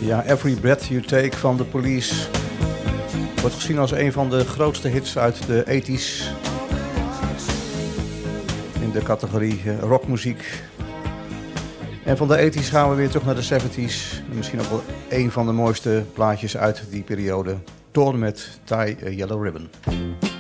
Ja, Every Breath You Take van The Police wordt gezien als een van de grootste hits uit de 80's in de categorie rockmuziek. En van de 80's gaan we weer terug naar de 70's. Misschien ook wel een van de mooiste plaatjes uit die periode. Dawn met Tie a Yellow Ribbon.